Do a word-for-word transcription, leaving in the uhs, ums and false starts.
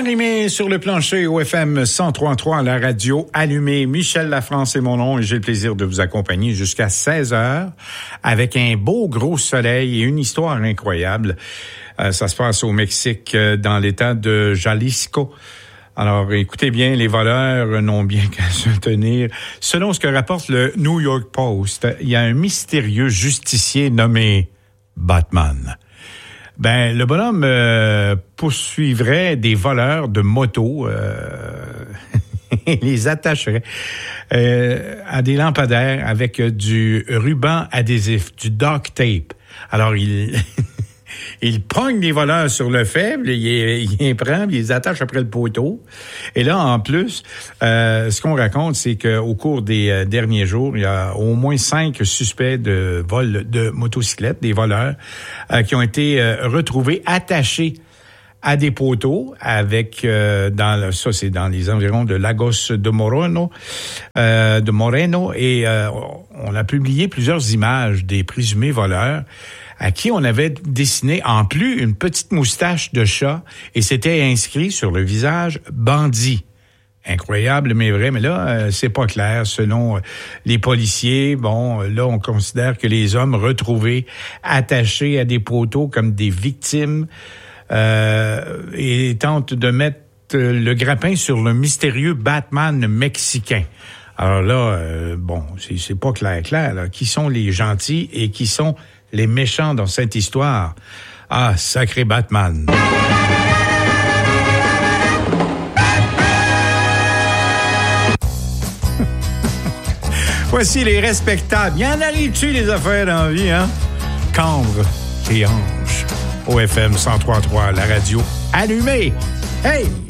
Arrimé sur le plancher au F M cent trois virgule trois, la radio allumée. Michel Lafrance est mon nom et j'ai le plaisir de vous accompagner jusqu'à seize heures avec un beau gros soleil et une histoire incroyable. Euh, ça se passe au Mexique, euh, dans l'état de Jalisco. Alors, écoutez bien, les voleurs n'ont bien qu'à se tenir. Selon ce que rapporte le New York Post, il y a un mystérieux justicier nommé Batman. Ben, le bonhomme euh, poursuivrait des voleurs de motos, euh, et les attacherait euh, à des lampadaires avec du ruban adhésif, du duct tape. Alors, il... Il pogne des voleurs sur le faible, il, il les prend, il les attache après le poteau. Et là, en plus, euh, ce qu'on raconte, c'est qu'au cours des euh, derniers jours, il y a au moins cinq suspects de vol de motocyclettes, des voleurs, euh, qui ont été euh, retrouvés attachés à des poteaux avec euh, dans le, ça c'est dans les environs de Lagos de Moreno, euh, de Moreno, et euh, on a publié plusieurs images des présumés voleurs à qui on avait dessiné en plus une petite moustache de chat et c'était inscrit sur le visage « bandit ». Incroyable, mais vrai, mais là, euh, c'est pas clair. Selon euh, les policiers, bon, là, on considère que les hommes retrouvés attachés à des poteaux comme des victimes euh, et tentent de mettre le grappin sur le mystérieux Batman mexicain. Alors là, euh, bon, c'est, c'est pas clair, clair, là. Qui sont les gentils et qui sont les méchants dans cette histoire? Ah, sacré Batman. Voici les respectables. Il y en arrive-tu les affaires dans la vie, hein? Cambre et Ange. Au F M cent trois virgule trois, la radio allumée. Hey!